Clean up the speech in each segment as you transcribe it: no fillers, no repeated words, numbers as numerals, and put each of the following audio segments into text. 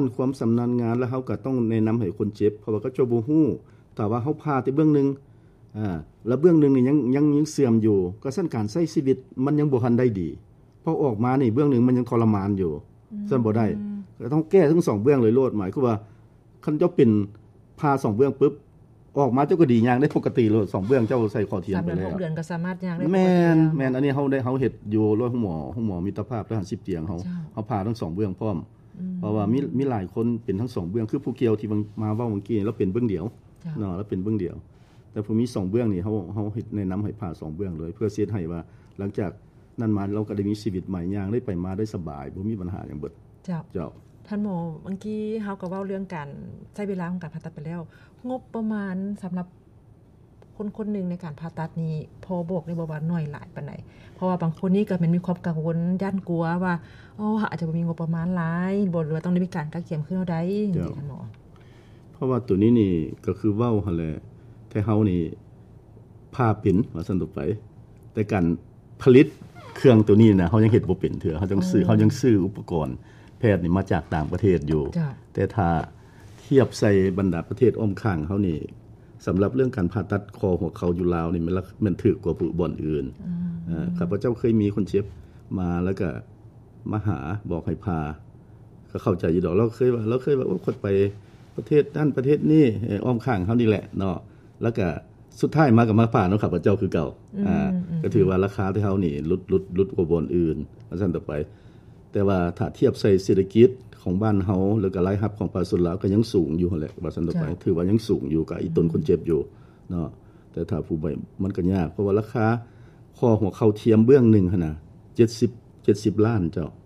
ความสำนาญงานแล้วเฮาก็ต้องแนะนําให้คนเจ็บเพราะว่าเขาเจ้าบ่ฮู้ถ้าว่าเฮาพาแต่เบื้องนึงแล้วเบื้องนึงนี่ยังเสื่อมอยู่ก็ซั่นการใช้ชีวิตมันยังบ่ทันได้ดีพอออกมานี่เบื้องนึงมันยังทรมานอยู่ซั่นบ่ได้ก็ต้องแก้ทั้ง2เบื้องเลยโลดหมายคือว่าคันเจ้าเป็นพา2เบื้องปึ๊บออกมาเจ้าก็ดีย่างได้ปกติโลด2เบื้องเจ้าใส่ข้อเทียมไปแล้ว 6เดือนก็สามารถย่างได้ปกติแม่นอันนี้เฮาเฮ็ดอยู่โรงหมอมิตรภาพทหาร10เตียงเฮาพาทั้ง2เบื้องพร้อมเพราะว่ามีหลายคนเป็นทั้ง2เบื้องคือผู้เกี่ยวที่มาเว้าเมื่อกี้แล้วเป็นเบื้องเดียวเนาะแล้วเป็นเบื้องเดียวแต่ผู้มี2เบื้องนี่เฮาเฮ็ดแนะนําให้พา2เบื้องเลยเพื่อเสียให้ว่าหลังจากนั้นมาเราก็ได้มีชีวิตใหม่ย่างได้ไปมาได้สบายบ่มีปัญหาหยังเบิดเจ้าท่านหมอเมื่อกี้เฮาก็เว้าเรื่องการใช้เวลาของการผ่าตัดไปแล้วงบประมาณสําหรับคนๆนึงในการผ่าตัดนี้พอบอกได้บ่ว่าน้อยหลายปานใดเพราะว่าบางคนนี่ก็มีความกังวลย่านกลัวว่าอาจจะบ่มีงบประมาณหลายบ่หรือว่าต้องได้มีการกักเก็บขึ้นเท่าใดท่านหมอเพราะว่าตัวนี้นี่ก็คือเว้าหั่นแหละแต่เฮานี่พาเป็นว่าซั่นต่อไปแต่การผลิตเครื่องตัวนี้นะเฮายังเฮ็ดบ่เป็นเถื่อเฮายังซื้ออุปกรณ์แพทย์นี่มาจากต่างประเทศอยู่แต่ถ้าเทียบใส่บรรดาประเทศอ้อมข้างเฮานี่สําหรับเรื่องการผ่าตัดคอหัวเข่าอยู่ลาวนี่มันถูกกว่าผู้บ่อนอื่นข้าพเจ้าเคยมีคนเจ็บมาแล้วก็มาหาบอกให้พาก็เข้าใจอยู่ดอกเราเคยว่าคนไปประเทศนั้นประเทศนี้อ้อมข้างเฮานี่แหละเนาะแล้วก็สุดท้ายมาก็มาผ่าเนาะข้าพเจ้าคือเก่าก็ถือว่าราคาที่เฮานี่ลดกว่าบ่อนอื่นว่าซั่นต่อไปแต่ว่าถ้าเทียบใส่เศรษฐกิจของบ้านเฮาแล้วก็รายรับของประชาชนลาวก็ยังสูงอยู่หั่นแหละว่าซั่นต่อไปถือว่ายังสูงอยู่กับอีตนคนเจ็บอยู่เนาะแต่ถ้าผู้ใหญ่มันก็ยากเพราะว่าราคาคอหัวเข่าเทียมเบื้องนึงหั่นน่ะ70ล้านเจ้า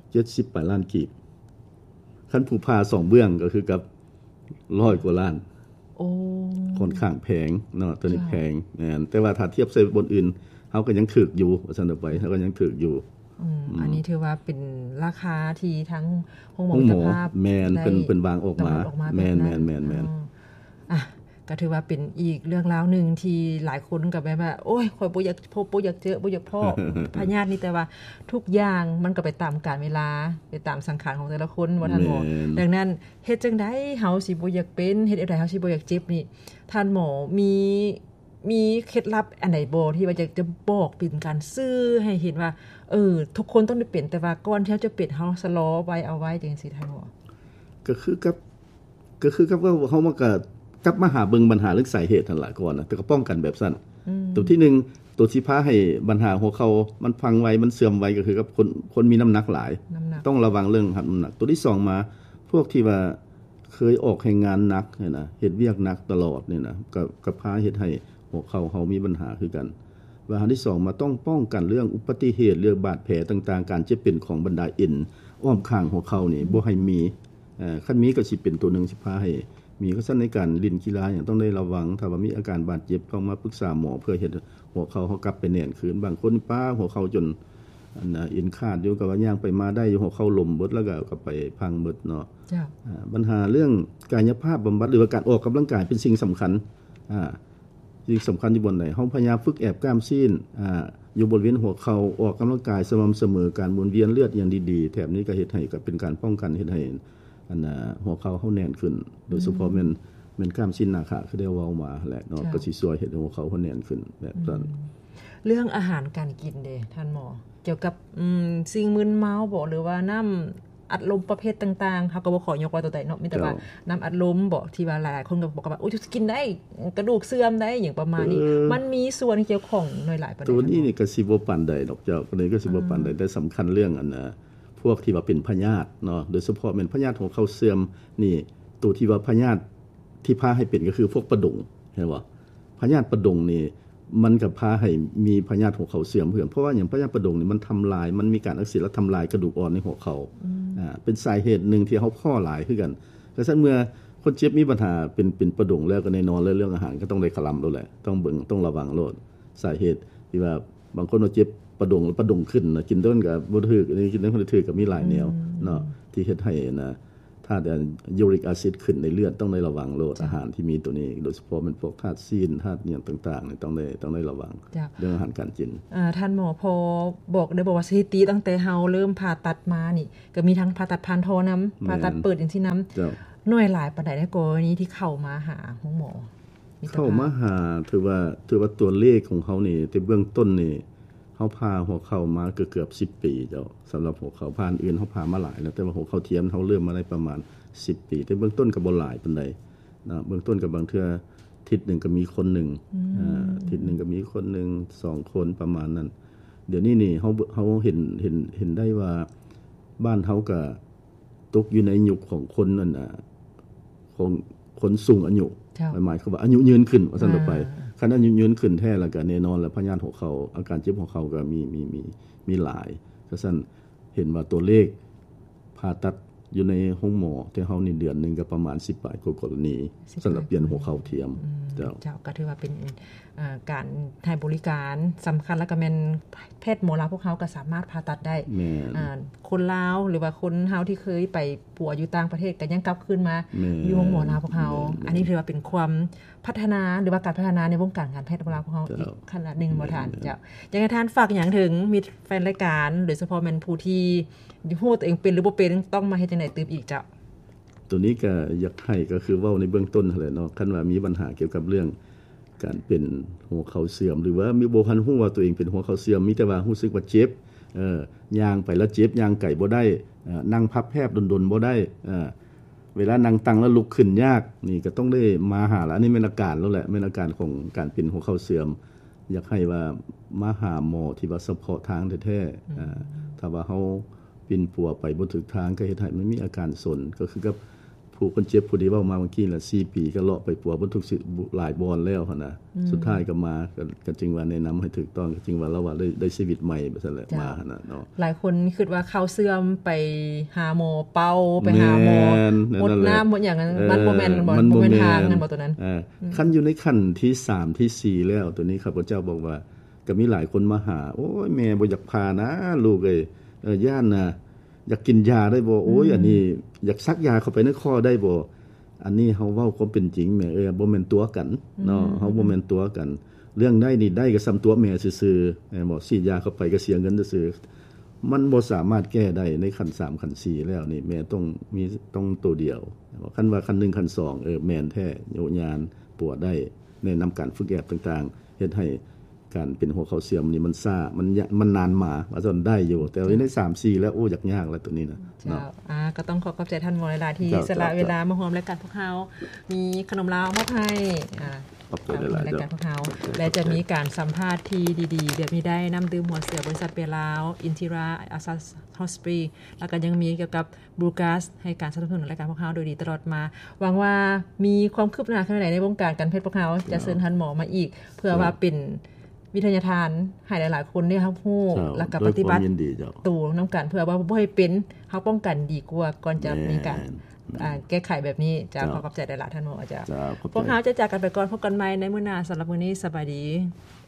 70 ปลายล้านกีบคันผู้พา2เบื้องก็คือกับ100 กว่าล้านค่อนข้างแพงเนาะตัวนี้แพงแต่ว่าถ้าเทียบใส่บนอื่นเฮาก็ยังถูกอยู่ว่าซั่นต่อไปเฮาก็ยังถูกอยู่อันนี้ถือว่าเป็นราคาที่ทั้งโรงหมอมิตรภาพแม่นเป็นวางออกมาแม่นก็ถือว่าเป็นอีกเรื่องราวนึงที่หลายคนก็แบบว่าโอ้ยข่อยบ่อยากพบบ่อยากเจอบ่อยากพ้อพญาตินี่แต่ว่าทุกอย่างมันก็ไปตามกาลเวลาไปตามสังขารของแต่ละคนว่าท่านหมอดังนั้นเฮ็ดจังได๋เฮาสิบ่อยากเป็นเฮ็ดจังได๋เฮาสิบ่อยากเจ็บนี่ท่านหมอมีเคล็ดลับอันใดบ่ที่ว่าจะบอกเป็นการซื่อให้เห็นว่าทุกคนต้องได้เป็นแต่ว่าก่อนที่จะเป็นเฮาสลอไว้เอาไว้จังซี่ท่านหมอก็คือกับว่าเฮามาก็กลับมาหาเบิ่งปัญหาเรื่องสาเหตุนั่นล่ะก่อนนะแต่ก็ป้องกันแบบซั่นตัวที่1ตัวที่พาให้ปัญหาหัวเข่ามันพังไวมันเสื่อมไวก็คือกับคนมีน้ำหนักหลายต้องระวังเรื่องน้ำหนักตัวที่2มาพวกที่ว่าเคยออกให้งานหนักนี่นะเฮ็ดเวียกหนักตลอดนี่นะก็พาเฮ็ดให้หัวเข่าเฮามีปัญหาคือกันว่าอันที่2มาต้องป้องกันเรื่องอุบัติเหตุเรื่องบาดแผลต่างๆการเจ็บเป็นของบรรดาเอ็นอ้อมข้างหัวเข่านี่บ่ให้มีคันมีก็สิเป็นตัวนึงสิพาให้มีก็ซั่นในการเล่นกีฬาอย่างต้องได้ระวังถ้าว่ามีอาการบาดเจ็บต้องมาปรึกษาหมอเพื่อเฮ็ดหัวเข่าเฮากลับไปแน่นคืนบางคนป้าหัวเข่าจนเอ็นขาดอยู่ก็ว่าย่างไปมาได้อยู่หัวเข่าล้มเบิดแล้วก็ไปพังเบิดเนาะปัญหาเรื่องกายภาพบำบัดหรือว่าการออกกำลังกายเป็นสิ่งสําคัญสิ่งสําคัญอยู่บนไหนเฮาพยายามฝึกแอบกล้ามซีนอยู่บริเวณหัวเข่าออกกำลังกายสม่ำเสมอการหมุนเวียนเลือดอย่างดีๆแถบนี้ก็เฮ็ดให้ก็เป็นการป้องกันเฮ็ดให้หัวเข่าเฮาแน่นขึ้นโดยเฉพาะแม่นกล้ามซีนหน้าขาคือได้เว้ามาแหละเนาะก็สิช่วยเฮ็ดให้หัวเข่าเฮาแน่นขึ้นแบบนั้นเรื่องอาหารการกินเด้ท่านหมอเกี่ยวกับสิ่งมึนเมาบ่หรือว่าน้ำอัดลมประเภทต่างๆเฮาก็บ่ขอยกว่าตัวใดเนาะมีแต่ว่าน้ำอัดลมบ่ที่ว่าหลายๆคนก็บอกว่าโอ้ยจะกินได้กระดูกเสื่อมได้อย่างประมาณนี้มันมีส่วนเกี่ยวข้องน้อยหลายประเด็นตัวนี้นี่ก็สิบ่ปานใดดอกเจ้าก็เลยก็สิบ่ปานใดแต่สําคัญเรื่องอันพวกที่ว่าเป็นพยาธิเนาะโดยเฉพาะแม่นพยาธิของเขาเสื่อมนี่ตัวที่ว่าพยาธิที่พาให้เป็นก็คือพวกประดงเห็นบ่พยาธิประดงนี่มันก็พาให้มีพยาธิหัวเข่าเสื่อมเพิ่นเพราะว่าหยังพยาธิประดงนี่มันทำลายมันมีการอักเสบและทำลายกระดูกอ่อนในหัวเข่าเป็นสาเหตุนึงที่เฮาพ้อหลายคือกันก็ซั่นเมื่อคนเจ็บมีปัญหาเป็นประดงแล้วก็แน่นอนเรื่องอาหารก็ต้องได้คลำแล้วแหละต้องเบิ่งต้องระวังโลดสาเหตุที่ว่าบางคนว่าเจ็บประดงขึ้นนะกินต้นก็บ่ถูกอันนี้กินต้นบ่ถูกก็มีหลายแนวเนาะที่เฮ็ดให้ธาตุยูริกแอซิดขึ้นในเลือดต้องได้ระวังโลดอาหารที่มีตัวนี้โดยเฉพาะมันพวกธาตุซีนธาตุอย่างต่างๆนี่ต้องได้ระวังเรื่องอาหารการกินท่านหมอพอบอกได้บอกว่าสถิติตั้งแต่เฮาเริ่มผ่าตัดมานี่ก็มีทั้งผ่าตัดผ่านท่อน้ำผ่าตัดเปิดจังซี่น้ำหน่วยหลายปานใดในกรณีที่เข้ามาหาหมอเข้ามาหาถือว่าตัวเลขของเขานี่ในเบื้องต้นนี่เฮาพาหัวเข่ามาเกือบ10ปีเจ้าสำหรับหัวเข่าพานอื่นเฮาพามาหลายแล้วแต่ว่าหัวเข่าเทียมเฮาเริ่มมาได้ประมาณ10ปีแต่เบื้องต้นก็บ่หลายปานใดนะเบื้องต้นก็บางเทื่อทิศนึงก็มีคนนึงทิศนึงก็มีคนนึง2คนประมาณนั้นเดี๋ยวนี้นี่เฮาเห็นได้ว่าบ้านเฮาก็ตกอยู่ในยุคของคนนั่นน่ะของคนสูงอายุหมายความว่าอายุยืนขึ้นว่าซั่นต่อไปคันอายุยืนขึ้นแท้แล้วก็แน่นอนแล้วพยาธิหัวเข่าอาการเจ็บหัวเข่าก็มีหลายฉะนั้นเห็นว่าตัวเลขผ่าตัดอยู่ในห้องหมอที่เฮานี่เดือนนึงก็ประมาณ10ปลายกรณีสำหรับเปลี่ยนหัวเข่าเทียมเจ้าก็ถือว่าเป็นการให้บริการสำคัญแล้วก็แม่นแพทย์หมอลาวพวกเขาก็สามารถผ่าตัดได้คนลาวหรือว่าคนเฮาที่เคยไปปัวอยู่ต่างประเทศก็ยังกลับคืนมาอยู่ห้องหมอลาวพวกเขาอันนี้ถือว่าเป็นความพัฒนาหรือว่าการพัฒนาในวงการการแพทย์ลาวพวกเขาอีกขนาดนึงบ่ทานเจ้าอยากให้ท่านฝากอย่างถึงมีแฟนรายการโดยเฉพาะแม่นผู้ที่ฮู้ตัวเองเป็นหรือบ่เป็นต้องมาเฮ็ดจังได๋ตื่มอีกเจ้าตัวนี้ก็อยากให้ก็คือเว้าในเบื้องต้นนั่นแหละเนาะคันว่ามีปัญหาเกี่ยวกับเรื่องการเป็นหัวเข่าเสื่อมหรือว่ามีบ่ทันฮู้ว่าตัวเองเป็นหัวเข่าเสื่อมมีแต่ว่ารู้สึกว่าเจ็บย่างไปแล้วเจ็บย่างไก่บ่ได้นั่งพับแพบดนๆบ่ได้เวลานั่งตั้งแล้วลุกขึ้นยากนี่ก็ต้องได้มาหาแล้วอันนี้เป็นอาการแล้วแหละเป็นอาการของการเป็นหัวเข่าเสื่อมอยากให้ว่ามาหาหมอที่ว่าเฉพาะทางแท้ๆถ้าว่าเฮาปิ่นปัวไปบ่ถูกทางก็เฮ็ดให้มันมีอาการสนก็คือกับผู้คนเจ็บผู้ที่เว้ามาเมื่อกี้ล่ะ4ปีก็เลาะไปปัวบ่ถูกหลายบอนแล้วหั่นน่ะสุดท้ายก็มาก็จึงว่าแนะนำให้ถูกต้องก็จึงว่าเราว่าได้ชีวิตใหม่ว่าซั่นแหละมาหั่นน่ะเนาะหลายคนคิดว่าเข้าเสื่อมไปหาหมอเป่าไปหาหมอหมดน้ำหมดอย่างนั้นมันบ่แม่นบ่แม่นทางนั่นบ่ตัวนั้นคันอยู่ในขั้นที่3ที่4แล้วตัวนี้ข้าพเจ้าบอกว่าก็มีหลายคนมาหาโอ้ยแม่บ่อยากพานะลูกเอ้ยย่านน่ะอยากกินยาได้บ่โอ้ยอันนี้อยากซักยาเข้าไปในคอได้บ่อันนี้เฮาเว้าความเป็นจริงแม่บ่แม่นตัวกันเนาะเฮาบ่แม่นตัวกันเรื่องได้นี่ได้ก็ซ้ำตัวแม่ซื่อๆแม่บ่ฉีดยาเข้าไปก็เสียเงินซื่อๆมันบ่สามารถแก้ได้ในขั้น3ขั้น4แล้วนี่แม่ต้องตัวเดียวคันว่าขั้น1ขั้น2แม่นแท้โยญานปวดได้แนะนำการฝึกแอบต่างๆเฮ็ดให้การเป็นหัวเข่าเสื่อมนี่มันซ่ามันนานมาว่าซั่นได้อยู่แต่ว่าใน 3-4 แล้วโอ้ยากแล้วตัวนี้นะเนาะก็ต้องขอบใจท่านหมอหลายๆที่สละเวลามาร่วมรายการพวกเฮามีขนมลาวมอบให้ขอบใจหลายๆรายการพวกเฮาและจะมีการสัมภาษณ์ที่ดีๆเดี๋ยวมีได้น้ำดื่มหัวเสือบริษัทเปียลาวอินทิราอาซาฮอสปีแล้วก็ยังมีเกี่ยวกับบลูกัสให้การสนับสนุนรายการพวกเฮาโดยดีตลอดมาหวังว่ามีความคืบหน้าขนาดไหนในวงการการแพทย์พวกเฮาจะเชิญท่านหมอมาอีกเพื่อว่าเป็นวิทยาทานให้หลายๆคนได้รับรู้แล้วก็ปฏิบัติตู่นํากันเพื่อว่าบ่ให้เป็นเฮาป้องกันดีกว่าก่อนจะมีการแก้ไขแบบนี้จะขอบใจหลายๆท่านหมออาจารย์พวกเฮาจะจากกันไปก่อนพบกันใหม่ในมื้อหน้าสำหรับมื้อนี้สบายดี